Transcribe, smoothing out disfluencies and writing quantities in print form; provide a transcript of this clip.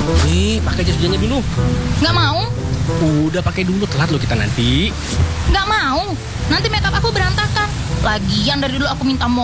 Nih, pakai jas hujannya dulu. Nggak mau. Udah pakai dulu, telat lo kita nanti. Nggak mau. Nanti makeup aku berantakan. Lagian dari dulu aku minta